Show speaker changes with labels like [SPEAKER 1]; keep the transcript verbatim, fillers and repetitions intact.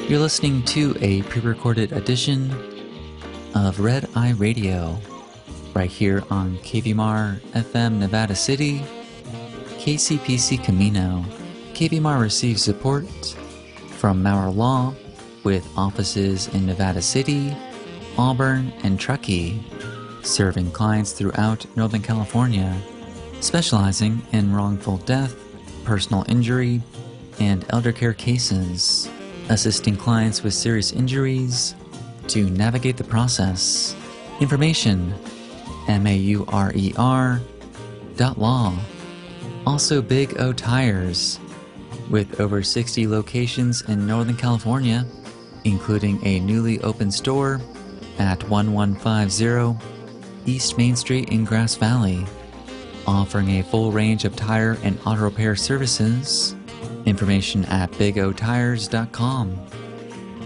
[SPEAKER 1] You're listening to a pre-recorded edition of Red Eye Radio, right here on K V M R F M Nevada City, K C P C Camino. K V M R receives support from Maurer Law, with offices in Nevada City, Auburn, and Truckee, serving clients throughout Northern California, specializing in wrongful death, personal injury, and elder care cases, assisting clients with serious injuries to navigate the process. Information, M A U R E R dot law. Also Big O Tires, with over sixty locations in Northern California, including a newly opened store at one one five zero East Main Street in Grass Valley, offering a full range of tire and auto repair services. Information at big o tires dot com.